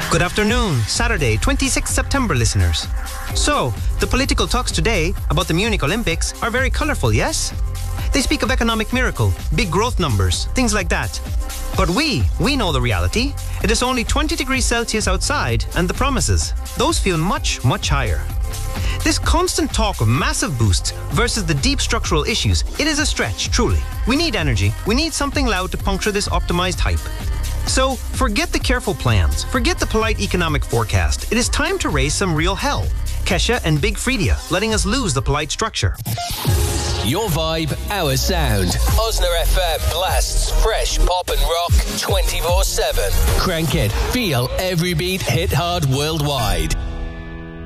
Good afternoon, Saturday, 26th September, listeners. So, the political talks today about the Munich Olympics are very colourful, yes? They speak of economic miracle, big growth numbers, things like that. But we know the reality. It is only 20 degrees Celsius outside, and the promises, those feel much, much higher. This constant talk of massive boosts versus the deep structural issues, it is a stretch, truly. We need energy. We need something loud to puncture this optimized hype. So, forget the careful plans. Forget the polite economic forecast. It is time to raise some real hell. Kesha and Big Freedia letting us lose the polite structure. Your vibe, our sound. Osner FM blasts fresh pop and rock 24/7. Crank it. Feel every beat hit hard worldwide.